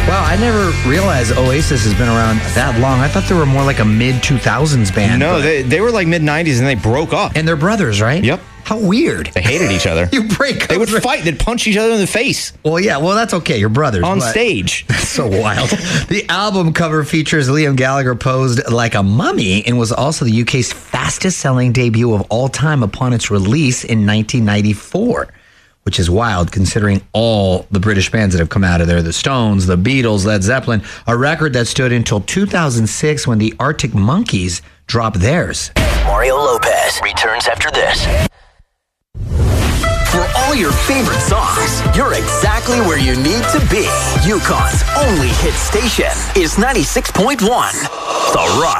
Wow, I never realized Oasis has been around that long. I thought they were more like a mid-2000s band. No, they were like mid-90s and they broke up. And they're brothers, right? Yep. How weird. They hated each other. You break up. They would fight. They'd punch each other in the face. Well, yeah. Well, that's okay. You're brothers. On stage. That's so wild. The album cover features Liam Gallagher posed like a mummy and was also the UK's fastest-selling debut of all time upon its release in 1994. Which is wild considering all the British bands that have come out of there. The Stones, the Beatles, Led Zeppelin. A record that stood until 2006 when the Arctic Monkeys dropped theirs. Mario Lopez returns after this. For all your favorite songs, you're exactly where you need to be. Yukon's only hit station is 96.1 The Rock.